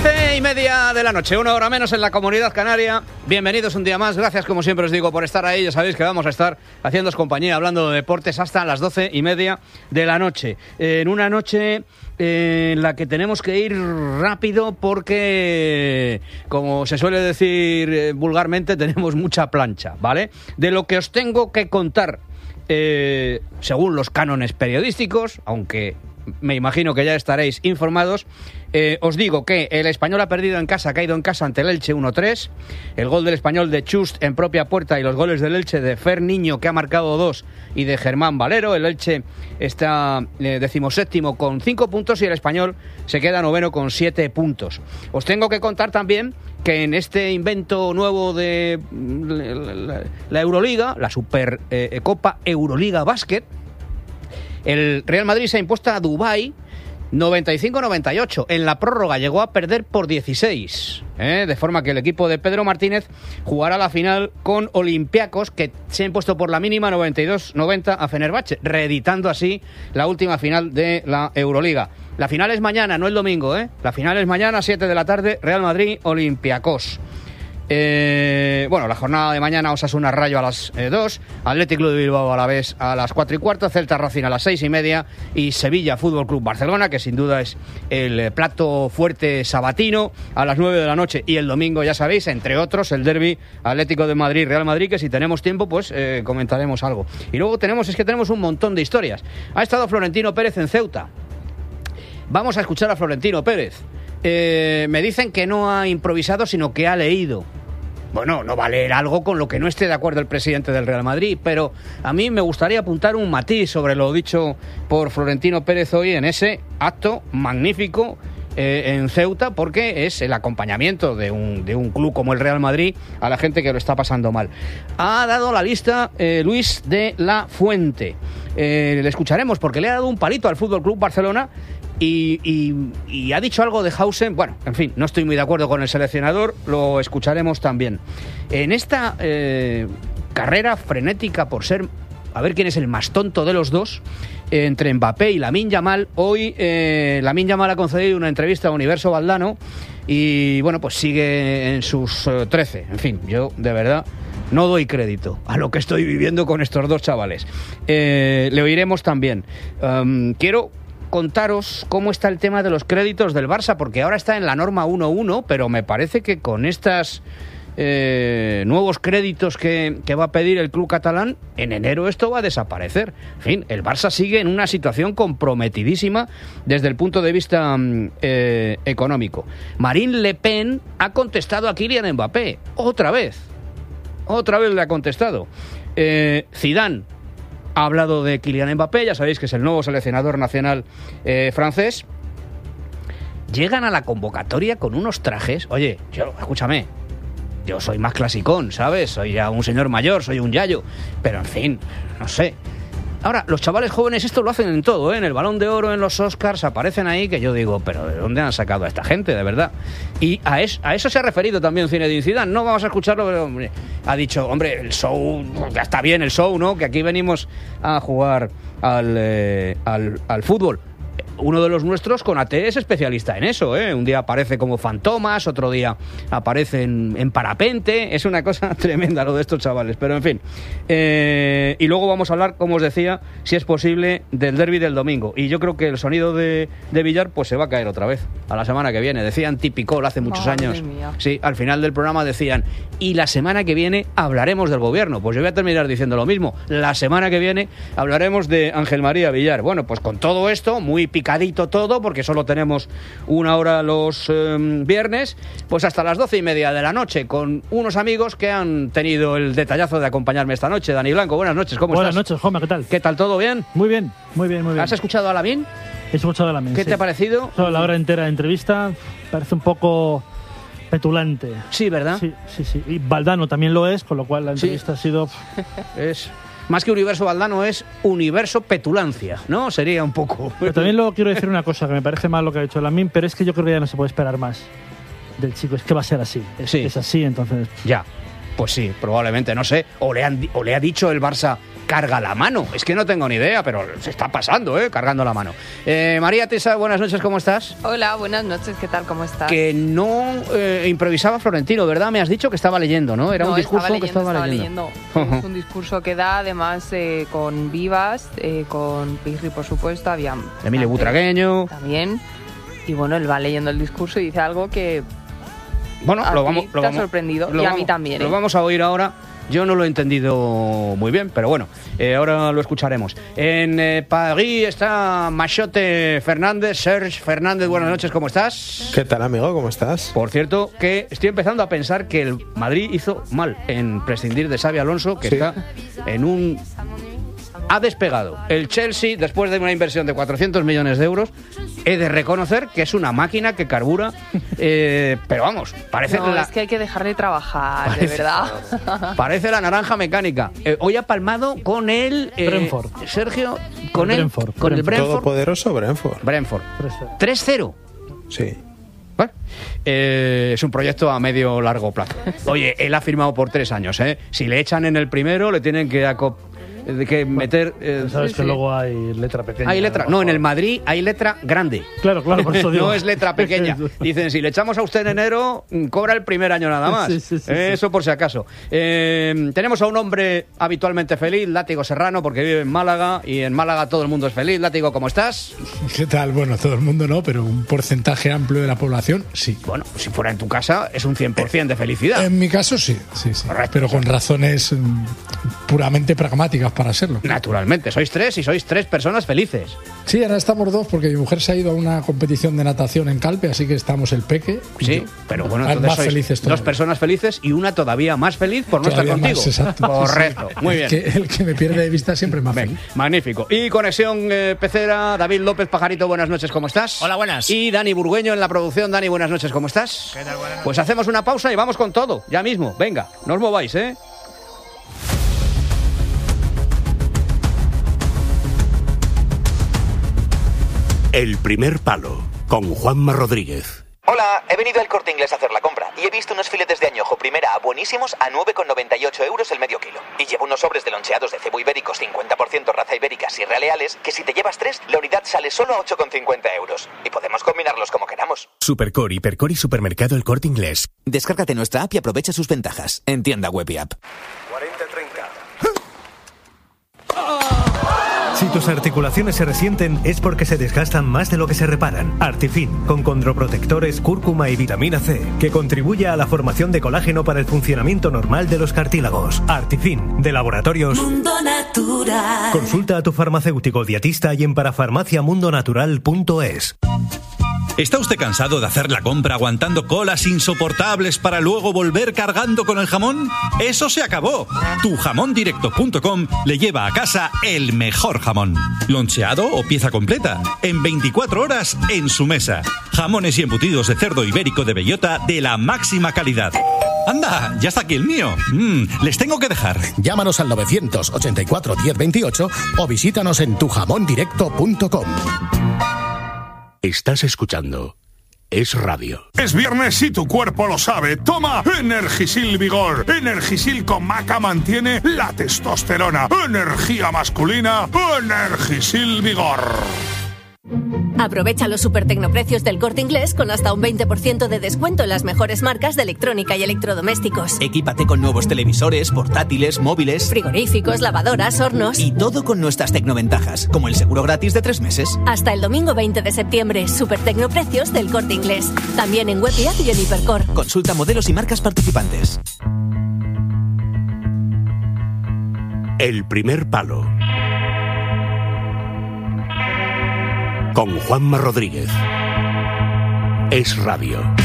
10:30 de la noche, 1 hora menos en la Comunidad Canaria. Bienvenidos un día más, gracias como siempre os digo por estar ahí. Ya sabéis que vamos a estar haciéndoos compañía, hablando de deportes hasta las 12:30 de la noche. En una noche en la que tenemos que ir rápido porque, como se suele decir vulgarmente, tenemos mucha plancha, ¿vale? De lo que os tengo que contar, según los cánones periodísticos, aunque me imagino que ya estaréis informados, os digo que el Español ha perdido en casa, ha caído en casa ante el Elche 1-3. El gol del Español de Chust en propia puerta y los goles del Elche de Fer Niño, que ha marcado 2, y de Germán Valero. El Elche está 17º con 5 puntos y el Español se queda 9º con 7 puntos. Os tengo que contar también que en este invento nuevo de la Euroliga, la Supercopa Euroliga Básquet, el Real Madrid se ha impuesto a Dubái 95-98. En la prórroga llegó a perder por 16. De forma que el equipo de Pedro Martínez jugará la final con Olympiacos, que se ha impuesto por la mínima 92-90 a Fenerbahce, reeditando así la última final de la Euroliga. La final es mañana, no el domingo, La final es mañana, 7 de la tarde, Real Madrid-Olympiacos. Bueno, la jornada de mañana: Osasuna Rayo a las 2, Athletic Club de Bilbao Alavés a las 4:15, Celta Racing a las 6:30 y Sevilla Fútbol Club Barcelona, que sin duda es el plato fuerte sabatino, a las 9 de la noche. Y el domingo, ya sabéis, entre otros, el derbi Atlético de Madrid Real Madrid, que si tenemos tiempo pues comentaremos algo. Y luego tenemos un montón de historias. Ha estado Florentino Pérez en Ceuta. Vamos a escuchar a Florentino Pérez. Me dicen que no ha improvisado, sino que ha leído. Bueno, no va a leer algo con lo que no esté de acuerdo el presidente del Real Madrid, pero a mí me gustaría apuntar un matiz sobre lo dicho por Florentino Pérez hoy en ese acto magnífico en Ceuta, porque es el acompañamiento de un club como el Real Madrid a la gente que lo está pasando mal. Ha dado la lista Luis de la Fuente. Le escucharemos porque le ha dado un palito al Fútbol Club Barcelona. Y ha dicho algo de Hausen. Bueno, en fin, no estoy muy de acuerdo con el seleccionador, lo escucharemos también. En esta carrera frenética por ser, a ver quién es el más tonto de los dos, entre Mbappé y Lamine Yamal, hoy Lamine Yamal ha concedido una entrevista a Universo Valdano y, bueno, pues sigue en sus 13. En fin, yo de verdad no doy crédito a lo que estoy viviendo con estos dos chavales. Le oiremos también. Quiero contaros cómo está el tema de los créditos del Barça, porque ahora está en la norma 1.1, pero me parece que con estos nuevos créditos que va a pedir el club catalán, en enero esto va a desaparecer. En fin, el Barça sigue en una situación comprometidísima desde el punto de vista económico. Marine Le Pen ha contestado a Kylian Mbappé, otra vez le ha contestado. Zidane ha hablado de Kylian Mbappé, ya sabéis que es el nuevo seleccionador nacional francés. Llegan a la convocatoria con unos trajes. Oye, escúchame, yo soy más clasicón, ¿sabes? Soy ya un señor mayor, soy un yayo. Pero en fin, no sé. Ahora, los chavales jóvenes esto lo hacen en todo, En el Balón de Oro, en los Oscars, aparecen ahí, que yo digo, pero ¿de dónde han sacado a esta gente, de verdad? Y a eso se ha referido también Zinedine Zidane. No vamos a escucharlo, pero hombre, ha dicho, hombre, el show, ya está bien el show, ¿no? Que aquí venimos a jugar al fútbol. Uno de los nuestros, Konaté, es especialista en eso, Un día aparece como fantomas, otro día aparece en parapente. Es una cosa tremenda lo de estos chavales, pero en fin. Y luego vamos a hablar, como os decía, si es posible, del derbi del domingo. Y yo creo que el sonido de Villar pues se va a caer otra vez a la semana que viene. Decían típico hace muchos años. Mía. Sí, al final del programa decían, y la semana que viene hablaremos del gobierno. Pues yo voy a terminar diciendo lo mismo. La semana que viene hablaremos de Ángel María Villar. Bueno, pues con todo esto, muy picadito todo, porque solo tenemos una hora los viernes, pues hasta las 12:30 de la noche, con unos amigos que han tenido el detallazo de acompañarme esta noche. Dani Blanco, buenas noches, ¿cómo estás? Buenas noches, Juanma, ¿qué tal? ¿Qué tal, todo bien? Muy bien. ¿Has escuchado a Lamine? He escuchado a Lamine, ¿Qué te ha parecido? Solo la hora entera de entrevista, parece un poco petulante. Sí, ¿verdad? Sí. Y Valdano también lo es, con lo cual la entrevista ha sido... Es... Más que Universo Valdano es Universo Petulancia, ¿no? Sería un poco... Pero también luego quiero decir una cosa, que me parece mal lo que ha dicho Lamine, pero es que yo creo que ya no se puede esperar más del chico. Es que va a ser así. Es así, entonces... Ya, pues sí, probablemente, no sé. O le ha dicho el Barça carga la mano? Es que no tengo ni idea, pero se está pasando, cargando la mano. María Tesa, buenas noches, ¿cómo estás? Hola, buenas noches, ¿qué tal? ¿Cómo estás? Que no improvisaba Florentino, ¿verdad? Me has dicho que estaba leyendo, ¿no? Era un discurso que estaba leyendo. Es un discurso que da, además, con Vivas, con Pirri, por supuesto, había... Emilio Butragueño. También. Y bueno, él va leyendo el discurso y dice algo que... Bueno, te ha sorprendido, y a mí también. Lo vamos a oír ahora. Yo no lo he entendido muy bien, pero bueno, ahora lo escucharemos. En París está Machote Fernández. Serge Fernández, buenas noches, ¿cómo estás? ¿Qué tal, amigo? ¿Cómo estás? Por cierto, que estoy empezando a pensar que el Madrid hizo mal en prescindir de Xabi Alonso, que está en un... Ha despegado. El Chelsea, después de una inversión de 400 millones de euros, he de reconocer que es una máquina que carbura, pero vamos, parece... No, es que hay que dejarle trabajar, de verdad. Parece la naranja mecánica. Hoy ha palmado con el... Brentford. Sergio, con el Brentford. Todopoderoso Brentford. 3-0. Sí. Bueno, es un proyecto a medio largo plazo. Oye, él ha firmado por 3 años, ¿eh? Si le echan en el primero, le tienen que meter... Sabes que luego hay letra pequeña. Hay letra, no, en el Madrid hay letra grande. Claro, por eso digo. No es letra pequeña. Dicen, si le echamos a usted en enero, cobra el primer año nada más. Sí. Eso por si acaso. Tenemos a un hombre habitualmente feliz, Látigo Serrano, porque vive en Málaga, y en Málaga todo el mundo es feliz. Látigo, ¿cómo estás? ¿Qué tal? Bueno, todo el mundo no, pero un porcentaje amplio de la población, sí. Bueno, si fuera en tu casa, es un 100% de felicidad. En mi caso, sí. Correcto. Pero con razones puramente pragmáticas para serlo. Naturalmente, sois 3 y sois 3 personas felices. Sí, ahora estamos 2 porque mi mujer se ha ido a una competición de natación en Calpe, así que estamos el Peque. Sí, pero bueno, más entonces sois felices todavía. 2 personas felices y una todavía más feliz por no estar Todavía contigo. más, exacto. Correcto, Sí. muy bien. El que me pierde de vista siempre es más feliz. Magnífico. Y conexión pecera, David López Pajarito, buenas noches, ¿cómo estás? Hola, buenas. Y Dani Burgueño en la producción. Dani, buenas noches, ¿cómo estás? ¿Qué tal? Buenas noches. Pues hacemos una pausa y vamos con todo, ya mismo. Venga, no os mováis, ¿eh? El primer palo, con Juanma Rodríguez. Hola, he venido al Corte Inglés a hacer la compra y he visto unos filetes de añojo primera A buenísimos a 9,98 euros el medio kilo. Y llevo unos sobres de loncheados de cebo ibéricos 50% raza ibérica Sierra Leales que si te llevas 3, la unidad sale solo a 8,50 euros. Y podemos combinarlos como queramos. Supercor, Hipercor y Supermercado El Corte Inglés. Descárgate nuestra app y aprovecha sus ventajas. En tienda web y app. 40-30. Si tus articulaciones se resienten es porque se desgastan más de lo que se reparan. Artifin, con condroprotectores, cúrcuma y vitamina C, que contribuye a la formación de colágeno para el funcionamiento normal de los cartílagos. Artifin, de Laboratorios Mundo Natural. Consulta a tu farmacéutico dietista y en parafarmaciamundonatural.es. ¿Está usted cansado de hacer la compra aguantando colas insoportables para luego volver cargando con el jamón? ¡Eso se acabó! Tujamondirecto.com le lleva a casa el mejor jamón. Loncheado o pieza completa. En 24 horas en su mesa. Jamones y embutidos de cerdo ibérico de bellota de la máxima calidad. ¡Anda! ¡Ya está aquí el mío! Les tengo que dejar. Llámanos al 984 1028 o visítanos en tujamondirecto.com. Estás escuchando Es Radio. Es viernes y tu cuerpo lo sabe. Toma Energisil Vigor. Energisil con maca mantiene la testosterona. Energía masculina. Energisil Vigor. Aprovecha los super tecnoprecios del Corte Inglés con hasta un 20% de descuento en las mejores marcas de electrónica y electrodomésticos. Equípate con nuevos televisores, portátiles, móviles, frigoríficos, lavadoras, hornos. Y todo con nuestras tecnoventajas, como el seguro gratis de 3 meses. Hasta el domingo 20 de septiembre, super tecnoprecios del Corte Inglés. También en web y app y en Hipercor. Consulta modelos y marcas participantes. El primer palo. Con Juanma Rodríguez. Es Radio.